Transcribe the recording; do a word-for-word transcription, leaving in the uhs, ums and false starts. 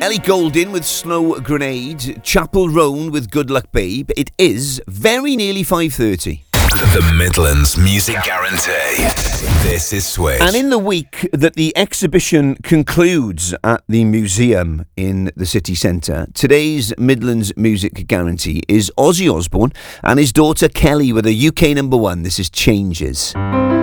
Ellie Goulding with Snow Grenade, Chapel Roan with Good Luck Babe. It is very nearly five thirty. The Midlands Music Guarantee. This is Switch. And in the week that the exhibition concludes at the museum in the city centre, today's Midlands Music Guarantee is Ozzy Osbourne and his daughter Kelly with a U K number one. This is Changes.